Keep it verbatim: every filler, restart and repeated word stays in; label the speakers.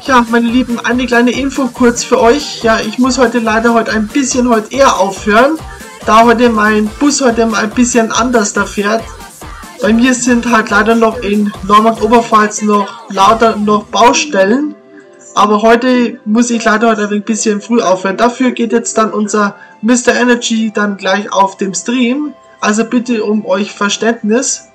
Speaker 1: Ja, meine Lieben, eine kleine Info kurz für euch. Ja, ich muss heute leider heute ein bisschen heute eher aufhören, da heute mein Bus heute mal ein bisschen anders da fährt. Bei mir sind halt leider noch in Neumarkt-Oberpfalz noch lauter noch Baustellen. Aber heute muss ich leider heute ein bisschen früh aufhören. Dafür geht jetzt dann unser Mister Energy dann gleich auf dem Stream. Also bitte um euch Verständnis.